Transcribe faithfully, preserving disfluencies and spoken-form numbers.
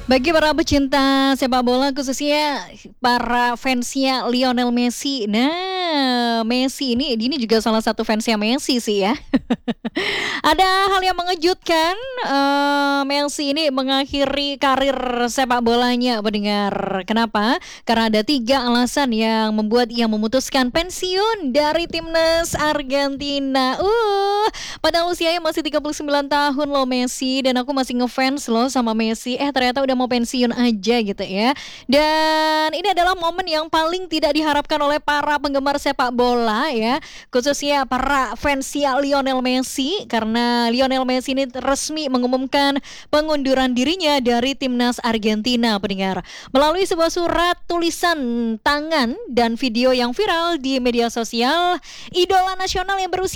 Bagi para pecinta sepak bola khususnya para fansnya Lionel Messi. Nah, Messi ini ini juga salah satu fansnya Messi sih ya. Ada hal yang mengejutkan, eh, Messi ini mengakhiri karir sepak bolanya, pendengar. Kenapa? Karena ada tiga alasan yang membuat ia memutuskan pensiun dari timnas Argentina. Uh, pada usianya masih tiga puluh sembilan tahun loh Messi, dan aku masih ngefans loh sama Messi. Eh ternyata udah mau pensiun aja gitu ya. Dan ini adalah momen yang paling tidak diharapkan oleh para penggemar sepak bola ya, khususnya para fansnya Lionel Messi, karena Lionel Messi ini resmi mengumumkan pengunduran dirinya dari timnas Argentina, pendengar. Melalui sebuah surat tulisan tangan dan video yang viral di media sosial, idola nasional yang berusia